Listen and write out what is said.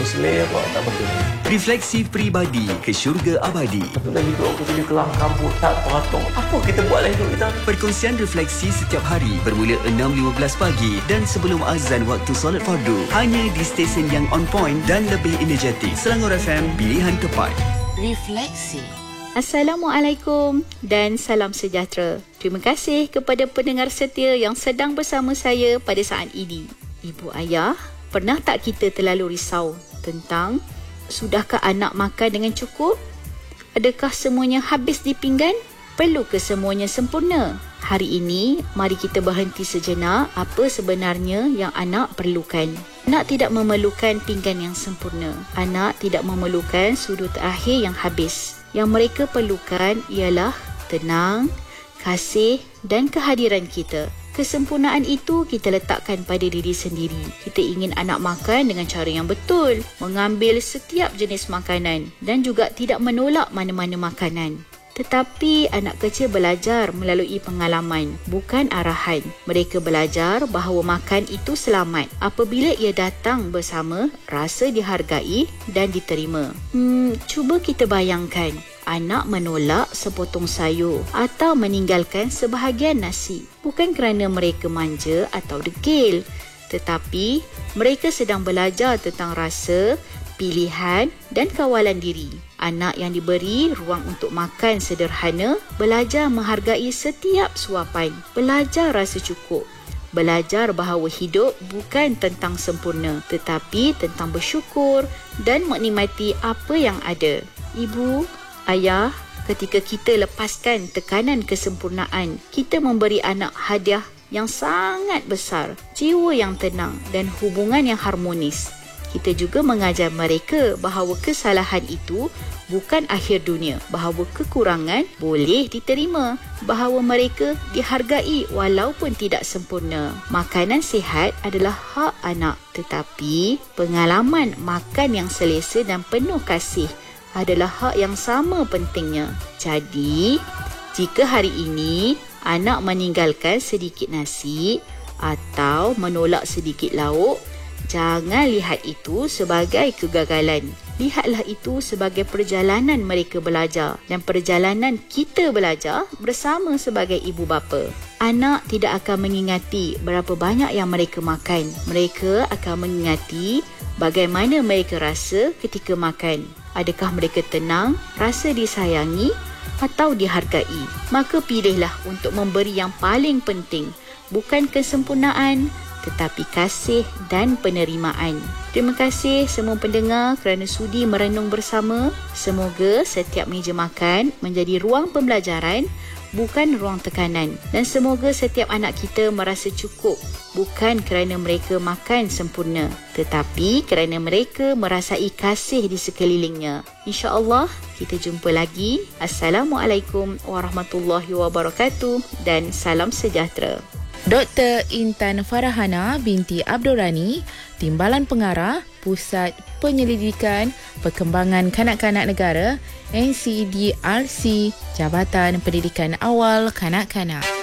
berselera tak betul. Refleksi Peribadi ke Syurga Abadi. Itulah hidup aku jadi kelam kabut, tak teratur. Apa kita buat lah hidup kita? Perkongsian refleksi setiap hari bermula 6.15 pagi dan sebelum azan waktu solat fardu. Hanya di stesen yang on point dan lebih energetik. Selangor FM, pilihan tepat. Refleksi. Assalamualaikum dan salam sejahtera. Terima kasih kepada pendengar setia yang sedang bersama saya pada saat ini. Ibu ayah, pernah tak kita terlalu risau tentang sudahkah anak makan dengan cukup? Adakah semuanya habis di pinggan? Perlu ke semuanya sempurna? Hari ini, mari kita berhenti sejenak apa sebenarnya yang anak perlukan. Anak tidak memerlukan pinggan yang sempurna. Anak tidak memerlukan sudut terakhir yang habis. Yang mereka perlukan ialah tenang, kasih dan kehadiran kita. Kesempurnaan itu kita letakkan pada diri sendiri. Kita ingin anak makan dengan cara yang betul, mengambil setiap jenis makanan dan juga tidak menolak mana-mana makanan. Tetapi anak kecil belajar melalui pengalaman, bukan arahan. Mereka belajar bahawa makan itu selamat. Apabila ia datang bersama, rasa dihargai dan diterima. Cuba kita bayangkan, anak menolak sepotong sayur atau meninggalkan sebahagian nasi. Bukan kerana mereka manja atau degil, tetapi mereka sedang belajar tentang rasa, pilihan dan kawalan diri. Anak yang diberi ruang untuk makan sederhana, belajar menghargai setiap suapan, belajar rasa cukup, belajar bahawa hidup bukan tentang sempurna, tetapi tentang bersyukur dan menikmati apa yang ada. Ibu, ayah, ketika kita lepaskan tekanan kesempurnaan, kita memberi anak hadiah yang sangat besar, jiwa yang tenang dan hubungan yang harmonis. Kita juga mengajar mereka bahawa kesalahan itu bukan akhir dunia, bahawa kekurangan boleh diterima, bahawa mereka dihargai walaupun tidak sempurna. Makanan sihat adalah hak anak, tetapi pengalaman makan yang selesa dan penuh kasih adalah hak yang sama pentingnya. Jadi, jika hari ini anak meninggalkan sedikit nasi atau menolak sedikit lauk, jangan lihat itu sebagai kegagalan. Lihatlah itu sebagai perjalanan mereka belajar dan perjalanan kita belajar bersama sebagai ibu bapa. Anak tidak akan mengingati berapa banyak yang mereka makan. Mereka akan mengingati bagaimana mereka rasa ketika makan. Adakah mereka tenang, rasa disayangi atau dihargai? Maka pilihlah untuk memberi yang paling penting, bukan kesempurnaan, tetapi kasih dan penerimaan. Terima kasih semua pendengar kerana sudi merenung bersama. Semoga setiap meja makan menjadi ruang pembelajaran, bukan ruang tekanan. Dan semoga setiap anak kita merasa cukup, bukan kerana mereka makan sempurna, tetapi kerana mereka merasai kasih di sekelilingnya. InsyaAllah, kita jumpa lagi. Assalamualaikum warahmatullahi wabarakatuh dan salam sejahtera. Dr. Intan Farahana binti Abdul Rani, Timbalan Pengarah, Pusat Penyelidikan Perkembangan Kanak-Kanak Negara, NCDRC, Jabatan Pendidikan Awal Kanak-Kanak.